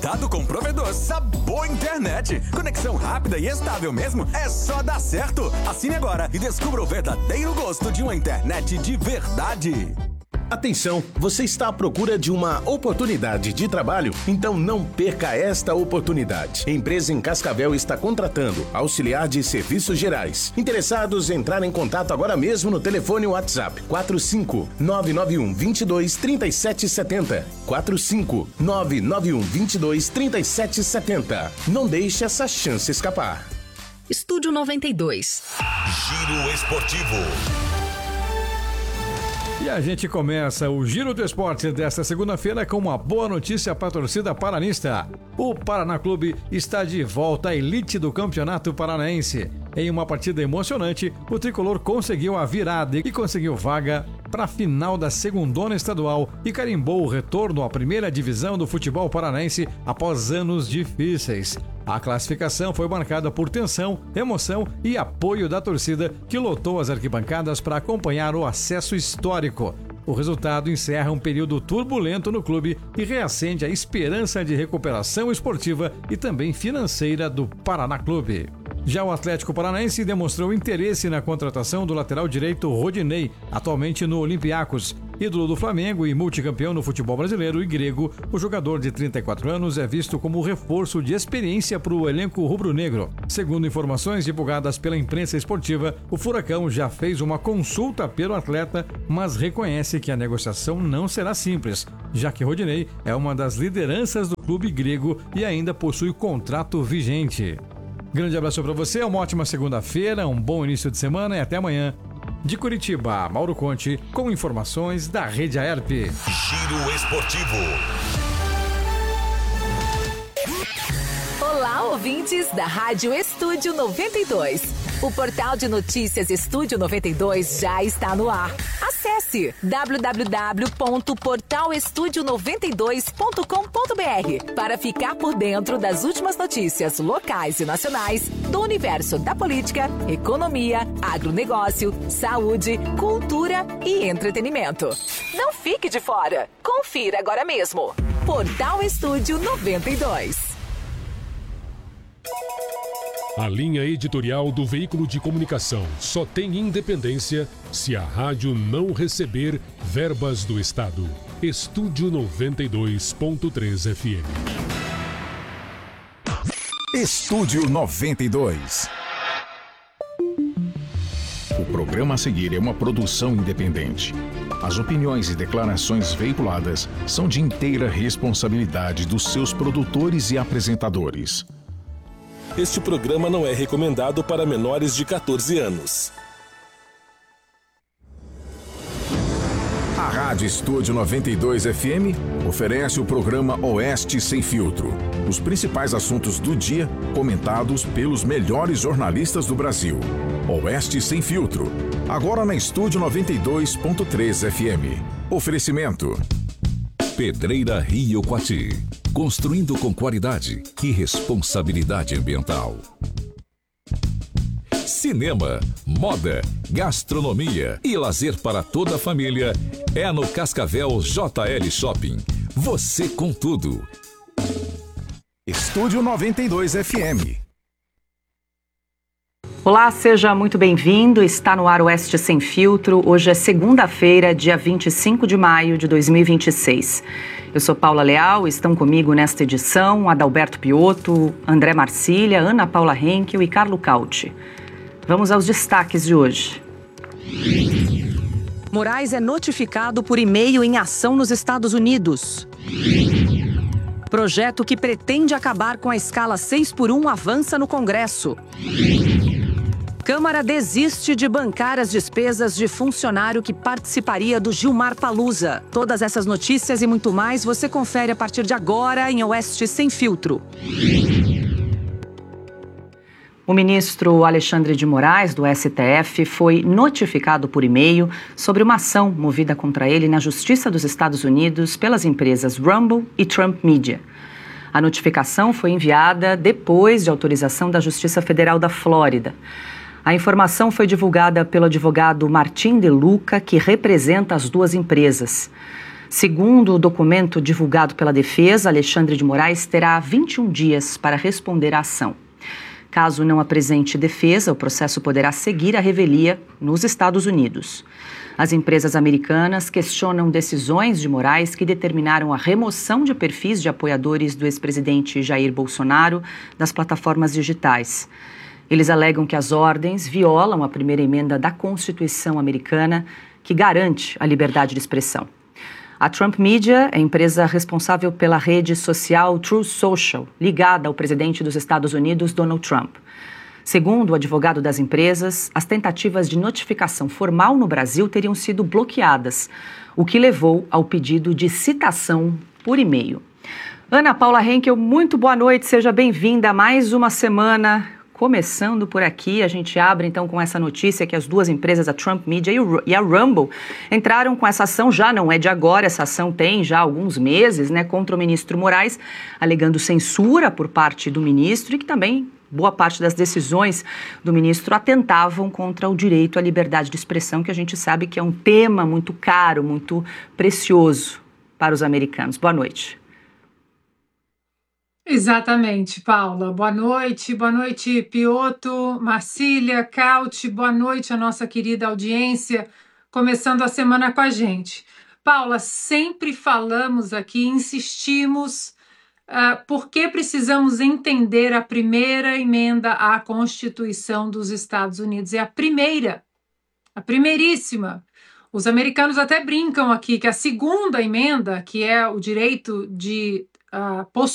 conectado com o provedor Sabor Internet. Conexão rápida e estável mesmo, é só dar certo. Assine agora e descubra o verdadeiro gosto de uma internet de verdade. Atenção, você está à procura de uma oportunidade de trabalho? Então não perca esta oportunidade. A empresa em Cascavel está contratando auxiliar de serviços gerais. Interessados, entrar em contato agora mesmo no telefone WhatsApp 45991 22 3770. 45991 22 3770. Não deixe essa chance escapar. Estúdio 92. Giro Esportivo. E a gente começa o Giro do Esporte desta segunda-feira com uma boa notícia para a torcida paranista. O Paraná Clube está de volta à elite do Campeonato Paranaense. Em uma partida emocionante, o tricolor conseguiu a virada e conseguiu vaga para a final da segundona estadual e carimbou o retorno à primeira divisão do futebol paranaense após anos difíceis. A classificação foi marcada por tensão, emoção e apoio da torcida que lotou as arquibancadas para acompanhar o acesso histórico. O resultado encerra um período turbulento no clube e reacende a esperança de recuperação esportiva e também financeira do Paraná Clube. Já o Atlético Paranaense demonstrou interesse na contratação do lateral direito Rodinei, atualmente no Olympiacos. Ídolo do Flamengo e multicampeão no futebol brasileiro e grego, o jogador de 34 anos é visto como reforço de experiência para o elenco rubro-negro. Segundo informações divulgadas pela imprensa esportiva, o Furacão já fez uma consulta pelo atleta, mas reconhece que a negociação não será simples, já que Rodinei é uma das lideranças do clube grego e ainda possui contrato vigente. Grande abraço para você, uma ótima segunda-feira, um bom início de semana e até amanhã. De Curitiba, Mauro Conte, com informações da Rede Aerp. Giro Esportivo. Olá, ouvintes da Rádio Estúdio 92. O portal de notícias Estúdio 92 já está no ar. Acesse www.portalestudio92.com.br para ficar por dentro das últimas notícias locais e nacionais do universo da política, economia, agronegócio, saúde, cultura e entretenimento. Não fique de fora. Confira agora mesmo. Portal Estúdio 92. A linha editorial do veículo de comunicação só tem independência se a rádio não receber verbas do Estado. Estúdio 92.3 FM. Estúdio 92. O programa a seguir é uma produção independente. As opiniões e declarações veiculadas são de inteira responsabilidade dos seus produtores e apresentadores. Este programa não é recomendado para menores de 14 anos. A Rádio Estúdio 92 FM oferece o programa Oeste Sem Filtro. Os principais assuntos do dia, comentados pelos melhores jornalistas do Brasil. Oeste Sem Filtro, agora na Estúdio 92.3 FM. Oferecimento: Pedreira Rio Coati. Construindo com qualidade e responsabilidade ambiental. Cinema, moda, gastronomia e lazer para toda a família é no Cascavel JL Shopping. Você com tudo. Estúdio 92 FM. Olá, seja muito bem-vindo. Está no ar Oeste Sem Filtro. Hoje é segunda-feira, dia 25 de maio de 2026. Eu sou Paula Leal, estão comigo nesta edição Adalberto Piotto, André Marcília, Ana Paula Henkel e Carlo Cauti. Vamos aos destaques de hoje. Moraes é notificado por e-mail em ação nos Estados Unidos. Projeto que pretende acabar com a escala 6x1 avança no Congresso. Câmara desiste de bancar as despesas de funcionário que participaria do Gilmar Palusa. Todas essas notícias e muito mais você confere a partir de agora em Oeste Sem Filtro. O ministro Alexandre de Moraes, do STF, foi notificado por e-mail sobre uma ação movida contra ele na Justiça dos Estados Unidos pelas empresas Rumble e Trump Media. A notificação foi enviada depois de autorização da Justiça Federal da Flórida. A informação foi divulgada pelo advogado Martim De Luca, que representa as duas empresas. Segundo o documento divulgado pela defesa, Alexandre de Moraes terá 21 dias para responder à ação. Caso não apresente defesa, o processo poderá seguir à revelia nos Estados Unidos. As empresas americanas questionam decisões de Moraes que determinaram a remoção de perfis de apoiadores do ex-presidente Jair Bolsonaro das plataformas digitais. Eles alegam que as ordens violam a primeira emenda da Constituição americana, que garante a liberdade de expressão. A Trump Media é a empresa responsável pela rede social Truth Social, ligada ao presidente dos Estados Unidos, Donald Trump. Segundo o advogado das empresas, as tentativas de notificação formal no Brasil teriam sido bloqueadas, o que levou ao pedido de citação por e-mail. Ana Paula Henkel, muito boa noite, seja bem-vinda a mais uma semana. Começando por aqui, a gente abre então com essa notícia que as duas empresas, a Trump Media e a Rumble, entraram com essa ação, já não é de agora, essa ação tem já alguns meses, contra o ministro Moraes, alegando censura por parte do ministro e que também boa parte das decisões do ministro atentavam contra o direito à liberdade de expressão, que a gente sabe que é um tema muito caro, muito precioso para os americanos. Boa noite. Exatamente, Paula. Boa noite, Piotr, Marcília, Caute, boa noite a nossa querida audiência, começando a semana com a gente. Paula, sempre falamos aqui, insistimos, porque precisamos entender a primeira emenda à Constituição dos Estados Unidos. É a primeiríssima. Os americanos até brincam aqui que a segunda emenda, que é o direito de